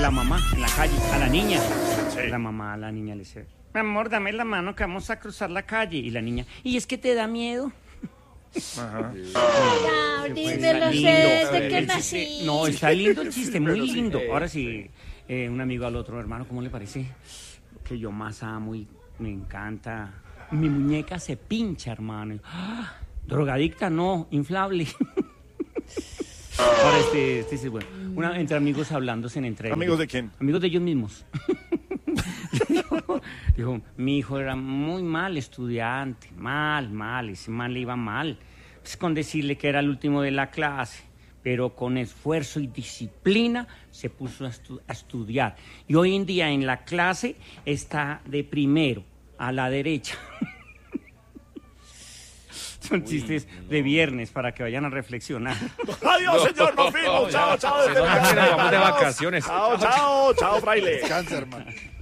la mamá en la calle, a la niña. Sí. La mamá a la niña le dice, mi amor, dame la mano que vamos a cruzar la calle. Y la niña, ¿y es que te da miedo? Ajá. Dímelo desde que nací. No, está lindo el chiste, muy lindo. Ahora sí, un amigo al otro, hermano, ¿cómo le parece? Lo que yo más amo y me encanta. Mi muñeca se pincha, hermano. ¡Ah! Drogadicta, no, inflable. Ahora este es bueno. Entre amigos hablándose entre ellos. ¿Amigos de quién? Amigos de ellos mismos. dijo, mi hijo era muy mal estudiante, mal, ese man le iba mal. Pues con decirle que era el último de la clase, pero con esfuerzo y disciplina se puso a estudiar. Y hoy en día en la clase está de primero, a la derecha. Son chistes de viernes para que vayan a reflexionar. Adiós, señor, nos fuimos. Chao. Vamos de vacaciones. Chao, fraile. Descansa, hermano.